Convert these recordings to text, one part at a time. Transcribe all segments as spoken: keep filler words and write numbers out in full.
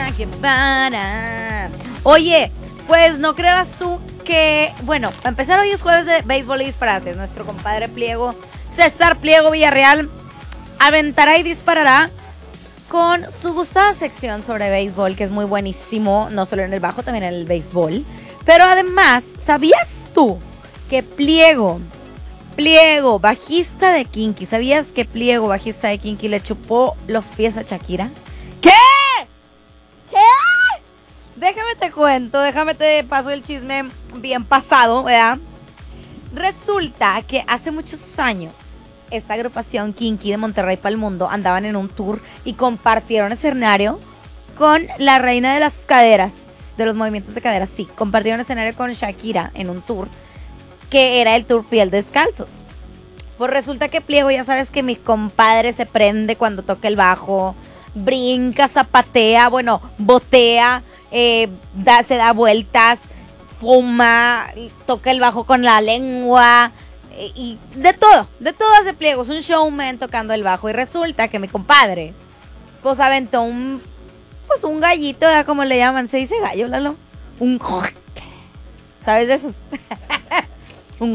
que para. Oye, pues no creerás tú que, bueno, para empezar, hoy es jueves de béisbol y disparates. Nuestro compadre Pliego, César Pliego Villarreal, aventará y disparará con su gustada sección sobre béisbol, que es muy buenísimo, no solo en el bajo, también en el béisbol. Pero además, ¿sabías tú que Pliego, Pliego, bajista de Kinky, ¿sabías que Pliego, bajista de Kinky, le chupó los pies a Shakira? ¿Qué? ¿Qué? Déjame te cuento, déjame te paso el chisme bien pasado, ¿verdad? Resulta que hace muchos años esta agrupación Kinky de Monterrey para el mundo andaban en un tour y compartieron escenario con la reina de las caderas, de los movimientos de caderas, sí, compartieron escenario con Shakira en un tour que era el tour Piel Descalzos. Pues resulta que Pliego, ya sabes que mi compadre se prende cuando toca el bajo, brinca, zapatea, bueno, botea, eh, da, se da vueltas, fuma, toca el bajo con la lengua, eh, y de todo, de todo hace Pliego, es un showman tocando el bajo. Y resulta que mi compadre, pues aventó un, pues un gallito, ¿verdad? Como le llaman, ¿se dice gallo, Lalo? Un, ¿sabes de esos? un,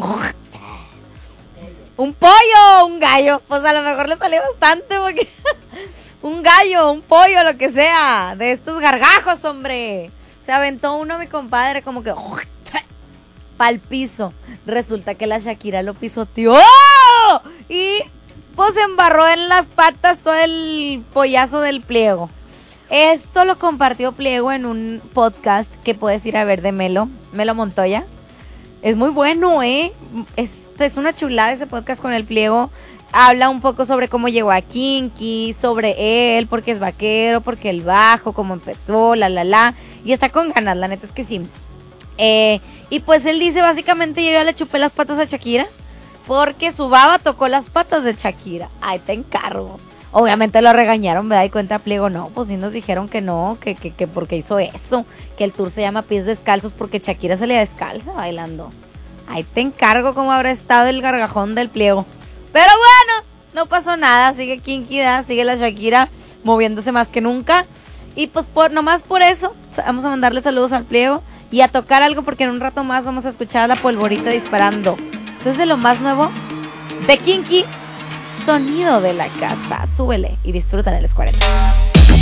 un pollo, un gallo, pues a lo mejor le salió bastante porque un gallo, un pollo, lo que sea, de estos gargajos, hombre. Se aventó uno mi compadre como que pa'l piso. Resulta que la Shakira lo pisoteó y pues embarró en las patas todo el pollazo del Pliego. Esto lo compartió Pliego en un podcast que puedes ir a ver de Melo, Melo Montoya. Es muy bueno, ¿eh? Es, es una chulada ese podcast con el Pliego. Habla un poco sobre cómo llegó a Kinky, sobre él, porque es vaquero, porque el bajo, cómo empezó, la, la, la. Y está con ganas, la neta es que sí. Eh, y pues él dice, básicamente, yo ya le chupé las patas a Shakira porque su baba tocó las patas de Shakira. Ay, te encargo. Obviamente lo regañaron, ¿verdad? Y cuenta Pliego, no, pues sí nos dijeron que no, que, que, que porque hizo eso, que el tour se llama Pies Descalzos porque Shakira salía descalza bailando. Ahí te encargo cómo habrá estado el gargajón del Pliego. Pero bueno, no pasó nada, sigue Kinky, ¿verdad? Sigue la Shakira moviéndose más que nunca. Y pues por, nomás por eso vamos a mandarle saludos al Pliego y a tocar algo porque en un rato más vamos a escuchar a la Polvorita disparando. Esto es de lo más nuevo de Kinky, Sonido de la Casa. Súbele y disfruta en el cuarenta.